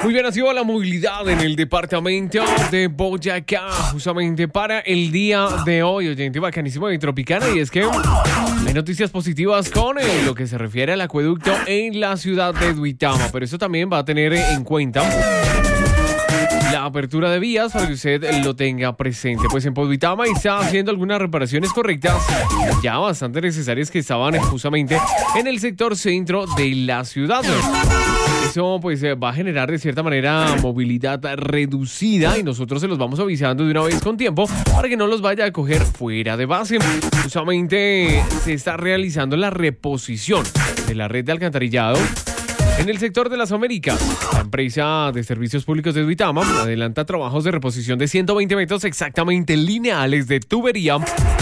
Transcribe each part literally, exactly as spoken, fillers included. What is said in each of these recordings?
Muy bien, ha sido la movilidad en el departamento de Boyacá, justamente para el día de hoy, oyente bacanísimo de Tropicana, y es que hay noticias positivas con eh, lo que se refiere al acueducto en la ciudad de Duitama, pero eso también va a tener en cuenta la apertura de vías para que usted lo tenga presente. Pues en Duitama está haciendo algunas reparaciones correctas, ya bastante necesarias, que estaban justamente en el sector centro de la ciudad. Eso pues va a generar de cierta manera movilidad reducida y nosotros se los vamos avisando de una vez con tiempo para que no los vaya a coger fuera de base. Justamente se está realizando la reposición de la red de alcantarillado en el sector de las Américas. La empresa de servicios públicos de Duitama adelanta trabajos de reposición de ciento veinte metros exactamente lineales de tubería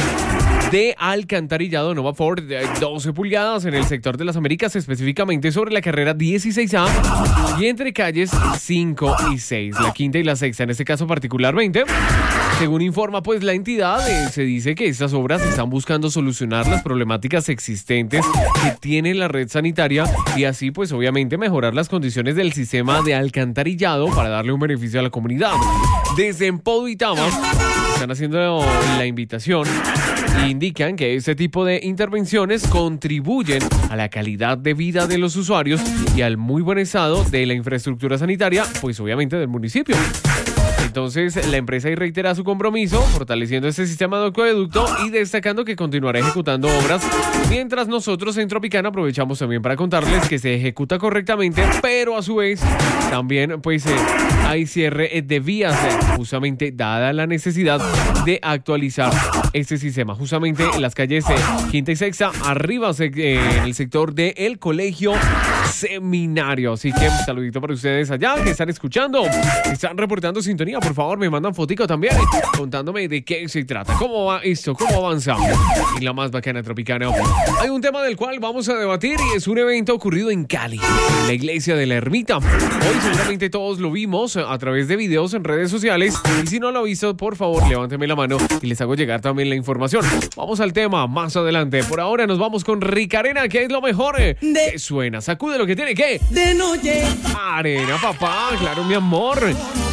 de alcantarillado Nova Ford de doce pulgadas en el sector de las Américas, específicamente sobre la carrera dieciséis A y entre calles cinco y seis, la quinta y la sexta, en este caso particularmente. Según informa pues la entidad, eh, se dice que estas obras están buscando solucionar las problemáticas existentes que tiene la red sanitaria y así pues obviamente mejorar las condiciones del sistema de alcantarillado para darle un beneficio a la comunidad. Desde Empó Duitama están haciendo la invitación e indican que este tipo de intervenciones contribuyen a la calidad de vida de los usuarios y al muy buen estado de la infraestructura sanitaria, pues obviamente del municipio. Entonces, la empresa ahí reitera su compromiso, fortaleciendo este sistema de acueducto y destacando que continuará ejecutando obras, mientras nosotros en Tropicana aprovechamos también para contarles que se ejecuta correctamente, pero a su vez también pues eh, hay cierre de vías, eh, justamente dada la necesidad de actualizar este sistema. Justamente en las calles eh, quinta y sexta, arriba eh, en el sector del Colegio Seminario. Así que un saludito para ustedes allá que están escuchando, que están reportando sintonía. Por favor, me mandan fotico también eh, contándome de qué se trata, cómo va esto, cómo avanzamos. Y la más bacana Tropicana, hay un tema del cual vamos a debatir y es un evento ocurrido en Cali, en la iglesia de la Ermita. Hoy seguramente todos lo vimos a través de videos en redes sociales y si no lo ha visto, por favor, levánteme la mano y les hago llegar también la información. Vamos al tema más adelante. Por ahora nos vamos con Ricarena, que es lo mejor eh, que suena. Sacude lo que tiene que de noche. Arena, papá, claro, mi amor.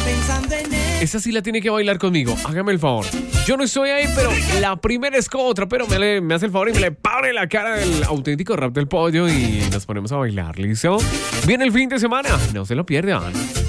Esa sí la tiene que bailar conmigo, hágame el favor. Yo no estoy ahí, pero la primera es otra, pero me, le, me hace el favor y me le pare la cara del auténtico rap del pollo y nos ponemos a bailar, ¿listo? Viene el fin de semana, no se lo pierdan.